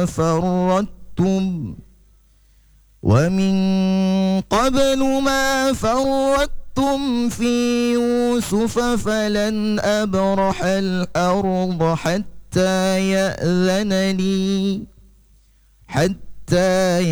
فرطتم ومن قبل ما فرطتم في يوسف فلن أبرح الأرض حتى يأذن لي